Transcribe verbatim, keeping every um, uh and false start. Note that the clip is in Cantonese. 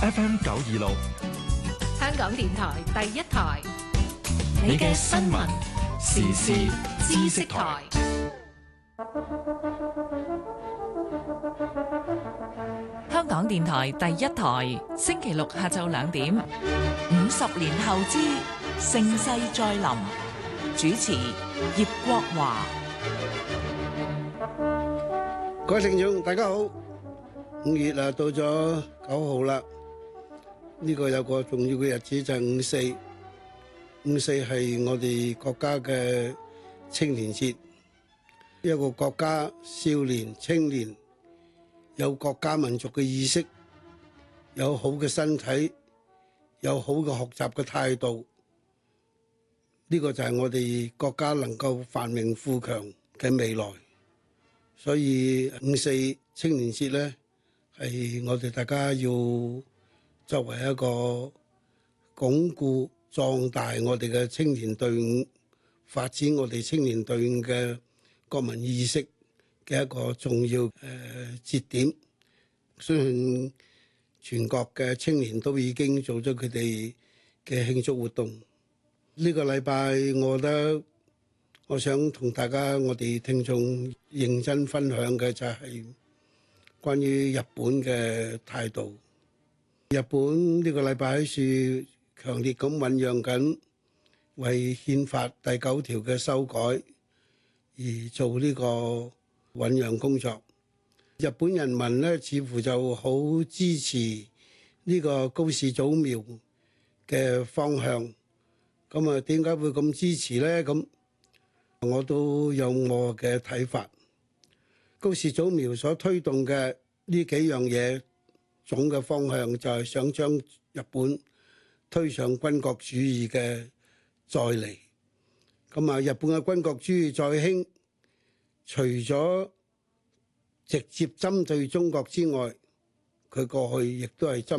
F M 九二六， 香港電台第一台， 你嘅新聞時事知識台。 香港電台第一台，星期六下晝兩點，五十年後之盛世再臨，主持葉國華。 各位聽眾大家好，五月啊到咗九號啦，呢、這個有個重要嘅日子就係五四，五四係我哋國家嘅青年節，一個國家少年青年有國家民族嘅意識，有好嘅身體，有好嘅學習嘅態度，呢、這個就係我哋國家能夠繁榮富強嘅未來。所以五四青年節咧，係我哋大家要作為一個鞏固壯大我哋嘅青年隊伍，發展我哋青年隊伍嘅國民意識嘅一個重要誒節點。相信全國嘅青年都已經做咗佢哋嘅慶祝活動。呢個禮拜我覺得我想同大家我哋聽眾認真分享嘅就係關於日本嘅態度。日本呢個禮拜喺處強烈咁醖釀緊為憲法第九條嘅修改而做呢個醖釀工作。日本人民呢，似乎就好支持呢個高市早苗嘅方向。咁啊，點解會咁支持呢？咁我都有我嘅睇法。高市早苗所推動嘅呢幾樣嘢，總嘅方向就係想將日本推上軍國主義嘅再嚟。咁啊，日本嘅軍國主義再興，除咗直接針對中國之外，佢過去亦都係針